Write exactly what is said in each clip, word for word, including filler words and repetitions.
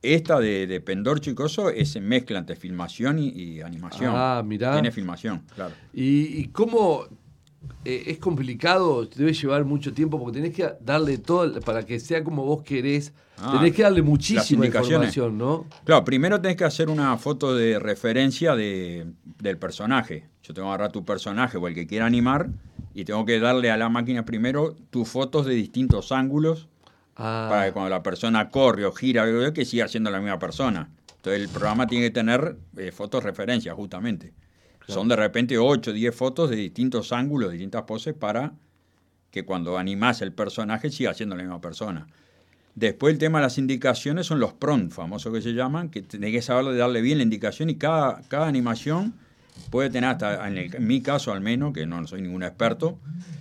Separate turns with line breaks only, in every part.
esta de, de Pendorcho y Coso es mezcla entre filmación y, y animación.
Ah, mirá.
Tiene filmación, claro.
¿Y, y cómo eh, es complicado? Debe llevar mucho tiempo porque tenés que darle todo, para que sea como vos querés,
Ah,
tenés que darle
las
muchísima
indicaciones.
información, ¿no?
Claro, primero tenés que hacer una foto de referencia de, del personaje. Yo tengo que agarrar tu personaje o el que quiera animar y tengo que darle a la máquina primero tus fotos de distintos ángulos
Ah,
para que cuando la persona corre o gira, que siga siendo la misma persona. Entonces el programa tiene que tener eh, fotos referencias justamente.
Claro.
Son de repente ocho o diez fotos de distintos ángulos, de distintas poses para que cuando animás el personaje siga siendo la misma persona. Después el tema de las indicaciones son los prompts, famosos que se llaman, que tenés que saber de darle bien la indicación y cada, cada animación puede tener hasta, en, el, en mi caso al menos, que no soy ningún experto,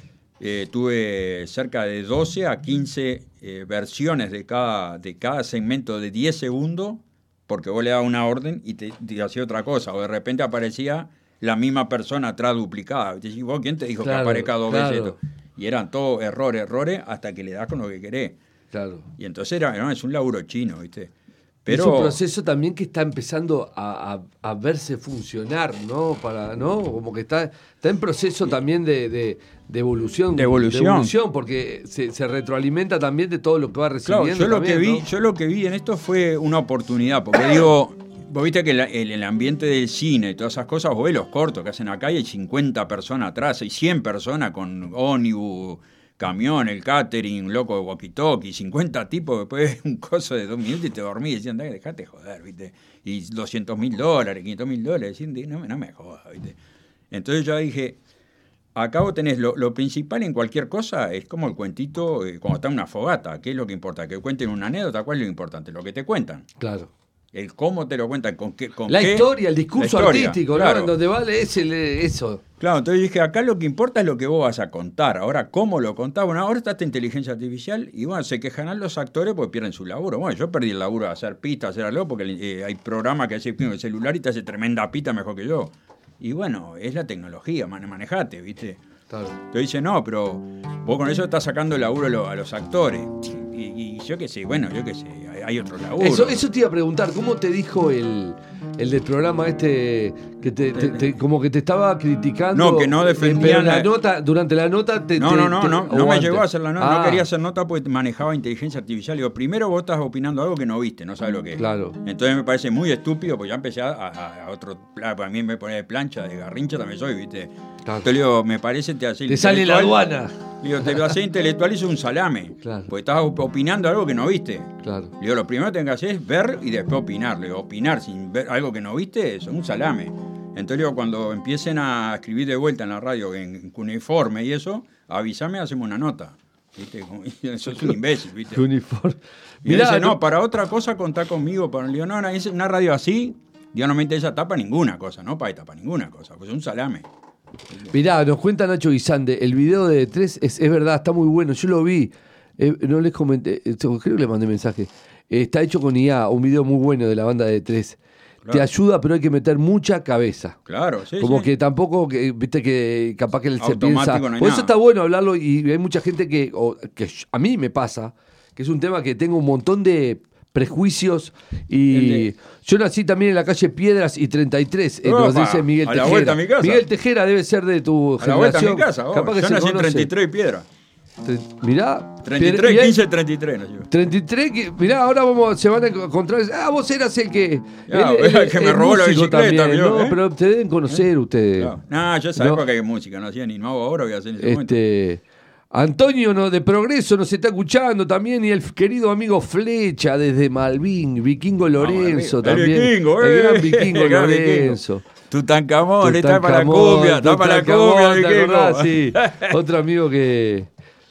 eh, tuve cerca de doce a quince eh, versiones de cada, de cada segmento de diez segundos, porque vos le dabas una orden y te, te hacía otra cosa, o de repente aparecía la misma persona atrás duplicada. Y decís, ¿vos quién te dijo
claro,
que aparezca dos
claro.
veces esto? Y eran todos errores, errores, hasta que le das con lo que querés.
claro.
Y entonces era, no, es un laburo chino, ¿viste?
Pero,
Pero
es un proceso también que está empezando a, a, a verse funcionar, ¿no? Para, ¿no? Como que está, está en proceso también de, de, de evolución.
De evolución.
De evolución, porque se, se retroalimenta también de todo lo que va recibiendo.
claro, yo lo
también,
que vi,
¿no?
yo lo que vi en esto fue una oportunidad, porque digo, vos viste que la, el, el ambiente del cine y todas esas cosas, vos ves los cortos que hacen acá y hay cincuenta personas atrás, hay cien personas con ómnibus, camión, el catering, loco de walkie-talkie, cincuenta tipos, después un coso de dos minutos y te dormís y decían, dejate joder, ¿viste? Y doscientos mil dólares, quinientos mil dólares, no, me- no me jodas, ¿viste? Entonces yo dije, acá vos tenés lo, lo principal en cualquier cosa, es como el cuentito eh, cuando está en una fogata, ¿qué es lo que importa? Que cuenten una anécdota, ¿cuál es lo importante? Lo que te cuentan.
Claro.
El cómo te lo cuentan, con qué... Con
La
qué,
historia, el discurso
la historia,
artístico,
claro.
¿no? En donde vale es el, eso.
Claro, entonces dije, acá lo que importa es lo que vos vas a contar. Ahora, ¿cómo lo contás? Bueno, ahora está esta inteligencia artificial y bueno, se quejan los actores porque pierden su laburo. Bueno, yo perdí el laburo de hacer pistas, hacer algo, porque eh, hay programas que hace el celular y te hace tremenda pista mejor que yo. Y bueno, es la tecnología, man, manejate, ¿viste?
Claro.
Te dice, no, pero vos con eso estás sacando el laburo a, lo, a los actores. Y, y yo qué sé, bueno, yo qué sé, hay, hay otro laburo.
Eso, eso te iba a preguntar, ¿cómo te dijo el, el del programa este que te, te- te- como que te estaba criticando?
No, que no defendía
Pero en la
la-
nota, durante la nota te.
No,
te-
no, no,
te-
no,
o
no me
antes.
llegó a hacer la nota,
Ah,
no quería hacer nota porque manejaba inteligencia artificial. Digo, primero vos estás opinando algo que no viste, no sabes lo que es.
Claro.
Entonces me parece muy estúpido, porque ya empecé a, a- a otro, para mí me pone de plancha, de garrincha también soy, ¿viste?
Claro.
Entonces le digo, me parece te hace
Te sale la
intelectual.
aduana.
Le digo, te hace intelectual y es un salame.
Claro.
Porque estás op- opinando algo que no viste.
Claro.
Le digo, lo primero que tenés que hacer es ver y después opinar. Le digo, opinar sin ver algo que no viste es un salame. Entonces le digo, cuando empiecen a escribir de vuelta en la radio en, en cuneiforme y eso, avísame, hacemos una nota. ¿Viste? Como, eso es un imbécil, ¿viste?
Qué uniforme.
Y me
Mirá,
dice, no,
no-
para otra cosa contá conmigo. Para... Le digo, no, no, es una radio así, Dios no me interesa tapa ninguna cosa, no para tapa ninguna cosa, pues es un salame.
Mirá, nos cuenta Nacho Guisande, el video de tres es, es verdad, está muy bueno, yo lo vi, eh, no les comenté, eh, creo que le mandé mensaje, Eh, está hecho con I A, un video muy bueno de la banda de tres.
Claro.
Te ayuda, pero hay que meter mucha cabeza.
Claro, sí,
Como
sí.
que tampoco, que, viste que capaz que él se
Automático
piensa.
no hay
Por eso
nada.
está bueno hablarlo y hay mucha gente que, o, que a mí me pasa, que es un tema que tengo un montón de prejuicios y
El de-
yo nací también en la calle Piedras y treinta y tres, eh, nos
Opa,
dice Miguel
a la
Tejera.
vuelta a mi casa.
Miguel Tejera debe ser de tu
A la vuelta a
generación.
mi casa, vos.
Capaz que
Yo
se
nací en
conoce.
treinta y tres Piedra.
Tre- Mirá.
treinta y
Piedra-
tres,
y ahí-
quince, treinta y tres nací yo.
treinta y tres, que, mirá, ahora vamos, se van a encontrar. Ah, vos eras el que.
Ya,
él- él-
que me
es
robó la
músico
bicicleta,
también,
yo,
¿no?
¿eh?
Pero te deben conocer ustedes.
Claro. No, yo esa
No.
época que música no hacía ni no hago ahora, voy a hacer en ese momento.
Este. Antonio no, de Progreso nos está escuchando también y el querido amigo Flecha desde Malvin, Vikingo Lorenzo
Vamos, el
también.
Vikingo,
el
eh,
gran Vikingo
el gran
Lorenzo.
Tutankamón, está para la
Tutankamón,
cumbia, está para la
Tutankamón,
cumbia,
¿te
Vikingo.
acordás? Sí. Otro amigo que.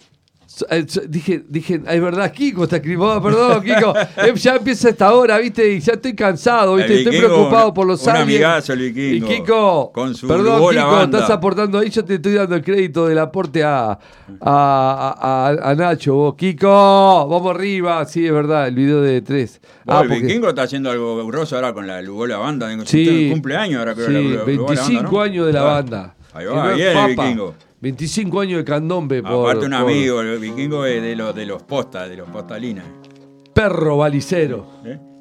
So- eh, so- Dije, dije, es verdad, Kiko está escribiendo. Oh, perdón, Kiko. Eh, ya empieza esta hora, ¿viste? Y ya estoy cansado, ¿viste?
El
Estoy
Vikingo,
preocupado por los
un
aliens.
amigazo, el Vikingo.
Y Kiko,
Con su
perdón,
Lugo la
Kiko,
banda.
estás aportando ahí. Yo te estoy dando el crédito del aporte a, a, a, a- a Nacho. Vos, Kiko, vamos arriba. Sí, es verdad, el video de tres.
Bueno,
Ah,
el
porque-
Vikingo está haciendo algo grosso ahora con la Lugo la banda. Tengo
Sí,
cumpleaños ahora creo
sí,
la Lugo la banda,
veinticinco
¿no?
años de la
Claro.
banda.
Ahí
Y
va,
no es
bien el
papa.
Vikingo.
veinticinco años de candombe por,
Aparte un
por
amigo, el Vikingo es de los, de los postas, de los postalinas.
perro balicero.
¿Eh?